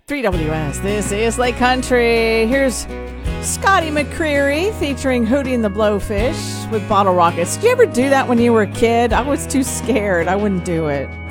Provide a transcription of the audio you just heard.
3WS, this is Lake Country. Here's Scotty McCreery featuring Hootie and the Blowfish with Bottle Rockets. Did you ever do that when you were a kid? I was too scared. I wouldn't do it.